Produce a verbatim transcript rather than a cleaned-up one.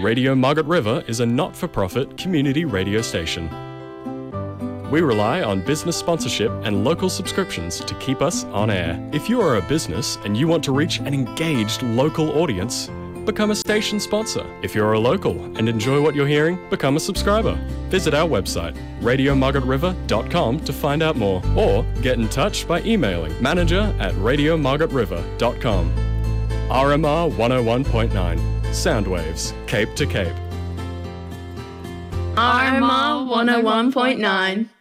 Radio Margaret River is a not-for-profit community radio station. We rely on business sponsorship and local subscriptions to keep us on air. If you are a business and you want to reach an engaged local audience, become a station sponsor. If you're a local and enjoy what you're hearing, become a subscriber. Visit our website, radio margaret river dot com, to find out more, or get in touch by emailing manager at radio margaret river dot com. R M R one oh one point nine, Soundwaves, Cape to Cape. R M R one oh one point nine.